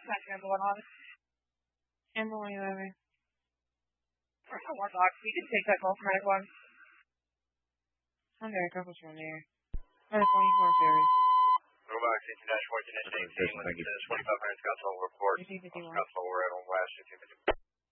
Emily, baby. More dogs. We can take that call from Medic 1. Okay, couple from there. Medic 1 service. Robox 18-14-18, 2500 Scottsdale report. Scottsdale, we're at on West 1550.